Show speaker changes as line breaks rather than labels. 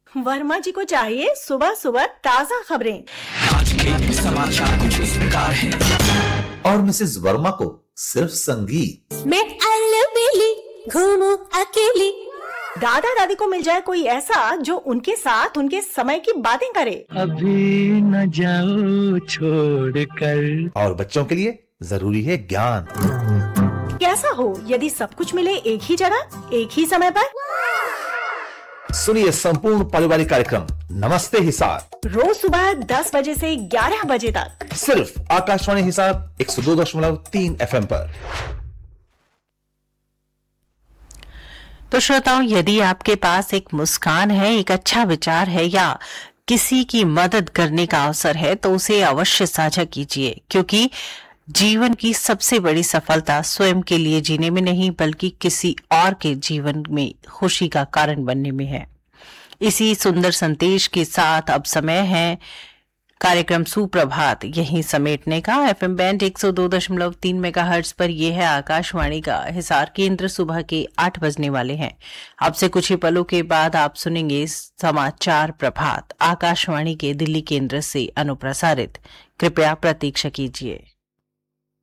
वर्मा जी को चाहिए सुबह सुबह ताजा खबरें।
आज के समाचार कुछ इस प्रकार हैं।
और मिसेस वर्मा को सिर्फ संगीत।
मैं अलबेली घूमूं अकेली।
दादा दादी को मिल जाए कोई ऐसा जो उनके साथ उनके समय की बातें करे।
अभी न जाओ छोड़कर।
और बच्चों के लिए जरूरी है ज्ञान।
कैसा हो यदि सब कुछ मिले एक ही जगह एक ही समय पर।
सुनिए संपूर्ण पारिवारिक कार्यक्रम नमस्ते हिसार
रोज सुबह 10 बजे से 11 बजे तक
सिर्फ आकाशवाणी हिसार 102.3 FM पर।
तो श्रोताओं, यदि आपके पास एक मुस्कान है, एक अच्छा विचार है या किसी की मदद करने का अवसर है तो उसे अवश्य साझा कीजिए, क्योंकि जीवन की सबसे बड़ी सफलता स्वयं के लिए जीने में नहीं बल्कि किसी और के जीवन में खुशी का कारण बनने में है। इसी सुंदर संदेश के साथ अब समय है कार्यक्रम सुप्रभात यहीं समेटने का। एफएम बैंड 102.3 मेगाहर्ट्ज पर यह है आकाशवाणी का हिसार केंद्र। सुबह के 8 बजने वाले हैं। अब से कुछ ही पलों के बाद आप सुनेंगे समाचार प्रभात आकाशवाणी के दिल्ली केंद्र से अनुप्रसारित। कृपया प्रतीक्षा कीजिए।